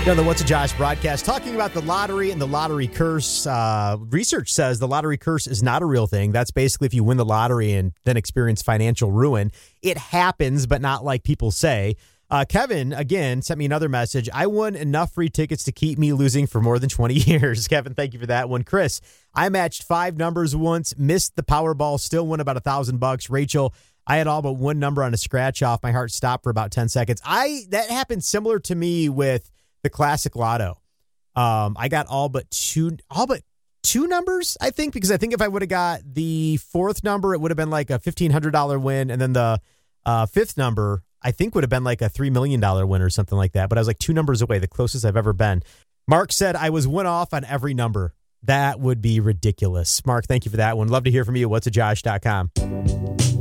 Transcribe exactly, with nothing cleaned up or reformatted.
You know, the What's a Josh broadcast talking about the lottery and the lottery curse. Uh, research says the lottery curse is not a real thing. That's basically if you win the lottery and then experience financial ruin. It happens, but not like people say. Uh, Kevin, again, sent me another message. I won enough free tickets to keep me losing for more than twenty years. Kevin, thank you for that one. Chris, I matched five numbers once, missed the Powerball, still won about a thousand bucks. Rachel, I had all but one number on a scratch off. My heart stopped for about ten seconds. I that happened similar to me with the Classic Lotto. Um, I got all but two, all but two numbers, I think, because I think if I would have got the fourth number, it would have been like a fifteen hundred dollars win. And then the uh, fifth number, I think would have been like a three million dollars win or something like that. But I was like two numbers away, the closest I've ever been. Mark said I was one off on every number. That would be ridiculous. Mark, thank you for that one. Love to hear from you. what's a josh dot com.